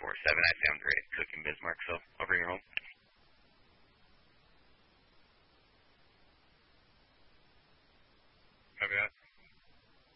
I sound great cooking Bismarck, so over your home.